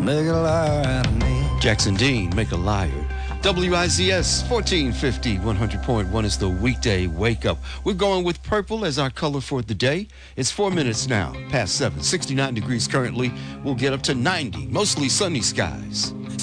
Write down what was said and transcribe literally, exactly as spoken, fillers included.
make a liar out of me. Jackson Dean, Make a Liar. W I Z S fourteen fifty, one hundred point one is the weekday wake up. We're going with purple as our color for the day. It's four minutes now, past seven, sixty-nine degrees currently. We'll get up to ninety, mostly sunny skies.